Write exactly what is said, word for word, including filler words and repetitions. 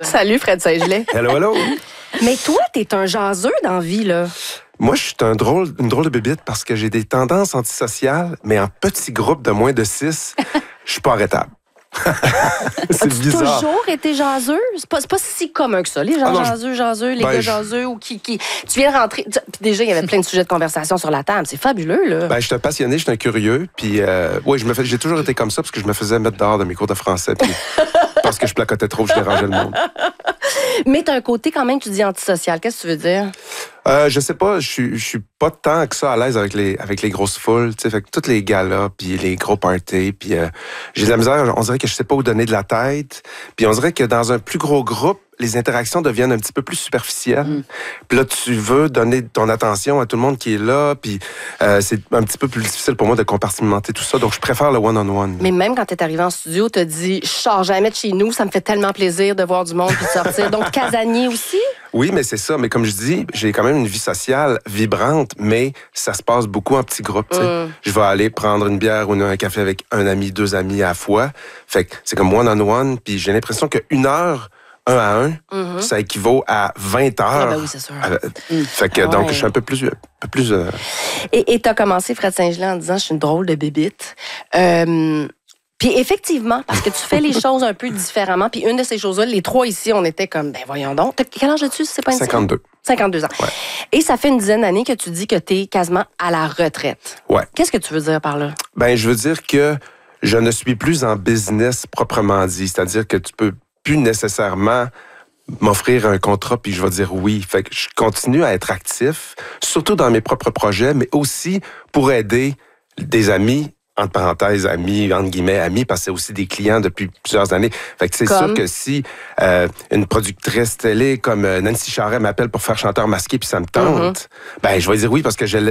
Salut, Fred Saint-Gelais. Hello, hello. Mais toi, t'es un jaseux dans la vie, là. Moi, je suis un drôle, une drôle de bébite parce que j'ai des tendances antisociales, mais en petits groupes de moins de six, je suis pas arrêtable. C'est As-tu bizarre. toujours été jaseux? C'est pas, c'est pas si commun que ça, les gens Ah non, je- jaseux, jaseux, les Ben, gars je- jaseux, ou qui, qui... Tu viens de rentrer... tu- puis déjà, il y avait plein de sujets de conversation sur la table. C'est fabuleux, là. Ben, je suis un passionné, je suis un curieux, puis euh, ouais, je me fais, j'ai toujours été comme ça parce que je me faisais mettre dehors de mes cours de français, puis parce que je placotais trop, je dérangeais le monde. Mais t'as un côté quand même, tu dis antisocial. Qu'est-ce que tu veux dire? Euh, je sais pas, je suis, je suis pas tant que ça à l'aise avec les, avec les grosses foules, tu sais, fait que tous les galas, puis les gros parties, puis euh, j'ai de la misère, on dirait que je sais pas où donner de la tête, puis on dirait que dans un plus gros groupe, les interactions deviennent un petit peu plus superficielles. Mm. Puis là, tu veux donner ton attention à tout le monde qui est là, puis euh, c'est un petit peu plus difficile pour moi de compartimenter tout ça, donc je préfère le one-on-one. Mais même quand t'es arrivé en studio, t'as dit « Je sors jamais de chez nous, ça me fait tellement plaisir de voir du monde puis de sortir. » Donc, casanier aussi? Oui, mais c'est ça. Mais comme je dis, j'ai quand même une vie sociale vibrante, mais ça se passe beaucoup en petits groupes. tu sais. Mm. Je vais aller prendre une bière ou un café avec un ami, deux amis à la fois. Fait que c'est comme one-on-one, puis j'ai l'impression qu'une heure, un à un, Mhm. ça équivaut à vingt heures. Ah ben oui, c'est sûr. Euh, Fait que Ah donc, ouais. je suis un peu plus... Un peu plus euh, Et et t'as commencé, Fred Saint-Gelais, en disant « Je suis une drôle de bébite. Euh, » Puis effectivement, parce que tu fais les choses un peu différemment. Puis une de ces choses-là, les trois ici, on était comme, ben voyons donc. T'as quel âge as-tu, si c'est pas indiscret? cinquante-deux. cinquante-deux ans. Ouais. Et ça fait une dizaine d'années que tu dis que t'es quasiment à la retraite. Ouais. Qu'est-ce que tu veux dire par là? Ben, je veux dire que je ne suis plus en business proprement dit. C'est-à-dire que tu peux plus nécessairement m'offrir un contrat puis je vais dire oui. Fait que je continue à être actif, surtout dans mes propres projets, mais aussi pour aider des amis, entre parenthèses, amis, entre guillemets, amis, parce que c'est aussi des clients depuis plusieurs années. Fait que c'est Comme? sûr que si euh, une productrice télé comme euh, Nancy Charret m'appelle pour faire chanteur masqué puis ça me tente, ben je vais dire oui parce que je